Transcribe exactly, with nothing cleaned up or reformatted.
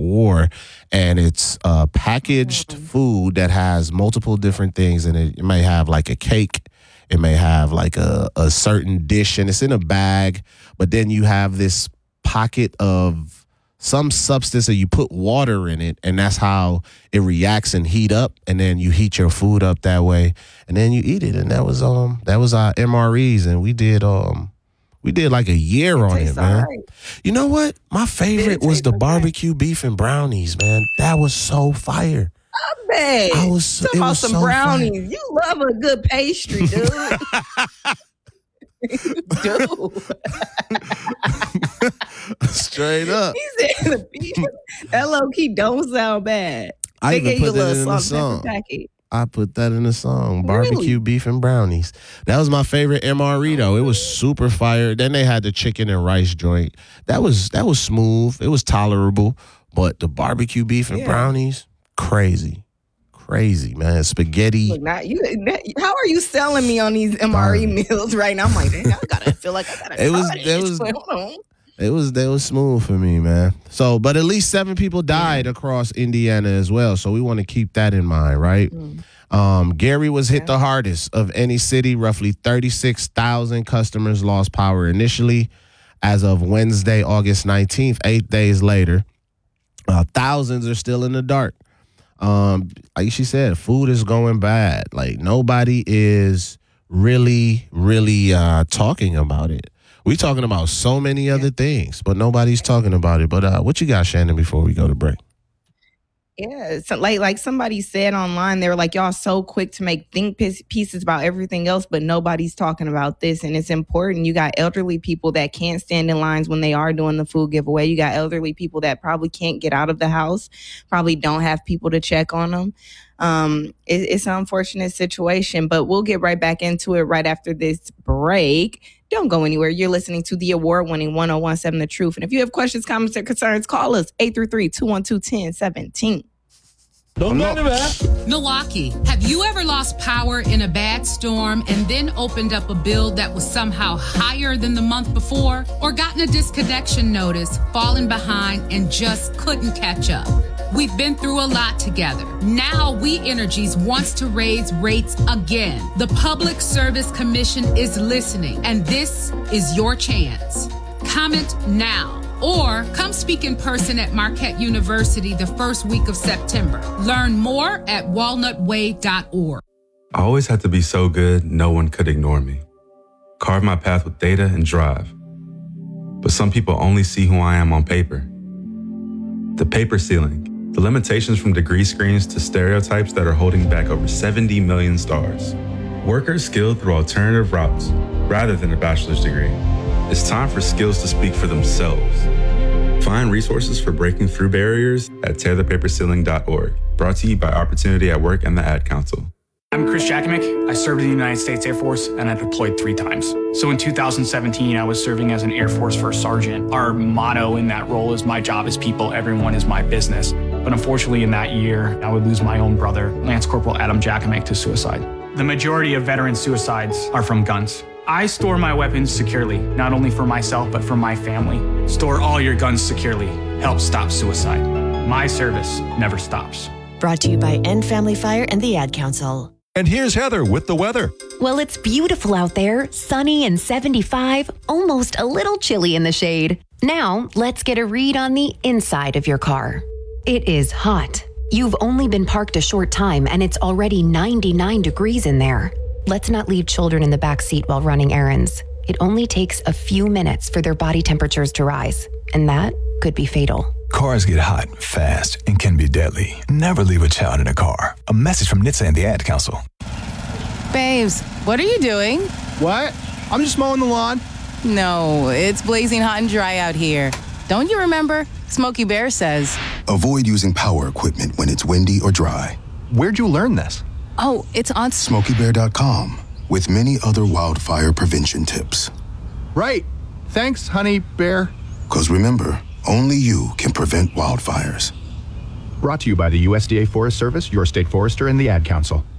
war, and it's uh, packaged mm-hmm. food that has multiple different things in it. It may have like a cake. It may have like a, a certain dish, and it's in a bag, but then you have this pocket of some substance, or you put water in it, and that's how it reacts and heat up, and then you heat your food up that way, and then you eat it. And that was um that was our M R Es, and we did um we did like a year it on it, man. Right. You know what? My favorite was the okay. barbecue beef and brownies, man. That was so fire. I bet. I was Talk about some so brownies. Fun. You love a good pastry, dude. Dude. Straight up. He said the beef. That low key don't sound bad. I they even put that in the song. I put that in the song. Barbecue really? Beef and brownies. That was my favorite M R E though. It was super fire. Then they had the chicken and rice joint. That was that was smooth. It was tolerable. But the barbecue beef and yeah. brownies, crazy. Crazy, man. Spaghetti. Look, not you, not, how are you selling me on these M R E meals right now? I'm like, I gotta feel like I gotta it was, it was, Wait, hold on. It was that was smooth for me, man. So, but at least seven people died yeah. across Indiana as well. So we want to keep that in mind, right? Mm. Um, Gary was hit yeah. the hardest of any city. Roughly thirty-six thousand customers lost power initially. As of Wednesday, August nineteenth, eight days later, uh, thousands are still in the dark. Um, like she said, food is going bad. Like nobody is really, really uh, talking about it. We talking about so many other things, but nobody's talking about it. But uh, what you got, Shannon, before we go to break? Yeah, so like like somebody said online, they were like, y'all so quick to make think pieces about everything else, but nobody's talking about this. And it's important. You got elderly people that can't stand in lines when they are doing the food giveaway. You got elderly people that probably can't get out of the house, probably don't have people to check on them. Um, it, it's an unfortunate situation, but we'll get right back into it right after this break. Don't go anywhere. You're listening to the award-winning one oh one seven The Truth. And if you have questions, comments, or concerns, call us eight three three, two one two, one oh one seven. Don't go anywhere. Milwaukee, have you ever lost power in a bad storm and then opened up a bill that was somehow higher than the month before? Or gotten a disconnection notice, fallen behind, and just couldn't catch up? We've been through a lot together. Now We Energies wants to raise rates again. The Public Service Commission is listening, and this is your chance. Comment now. Or come speak in person at Marquette University the first week of September. Learn more at walnut way dot org. I always had to be so good, no one could ignore me. Carve my path with data and drive. But some people only see who I am on paper. The paper ceiling, the limitations from degree screens to stereotypes that are holding back over seventy million stars. Workers skilled through alternative routes rather than a bachelor's degree. It's time for skills to speak for themselves. Find resources for breaking through barriers at tear the paper ceiling dot org. Brought to you by Opportunity at Work and the Ad Council. I'm Chris Jakimick. I served in the United States Air Force and I deployed three times. So in two thousand seventeen, I was serving as an Air Force First Sergeant. Our motto in that role is my job is people, everyone is my business. But unfortunately in that year, I would lose my own brother, Lance Corporal Adam Jakimick, to suicide. The majority of veteran suicides are from guns. I store my weapons securely, not only for myself, but for my family. Store all your guns securely. Help stop suicide. My service never stops. Brought to you by End Family Fire and the Ad Council. And here's Heather with the weather. Well, it's beautiful out there, sunny and seventy-five, almost a little chilly in the shade. Now, let's get a read on the inside of your car. It is hot. You've only been parked a short time and it's already ninety-nine degrees in there. Let's not leave children in the back seat while running errands. It only takes a few minutes for their body temperatures to rise, and that could be fatal. Cars get hot, fast, and can be deadly. Never leave a child in a car. A message from N H T S A and the Ad Council. Babes, what are you doing? What? I'm just mowing the lawn. No, it's blazing hot and dry out here. Don't you remember? Smokey Bear says, avoid using power equipment when it's windy or dry. Where'd you learn this? Oh, it's on smokey bear dot com with many other wildfire prevention tips. Right. Thanks, honey bear. Because remember, only you can prevent wildfires. Brought to you by the U S D A Forest Service, your state forester, and the Ad Council.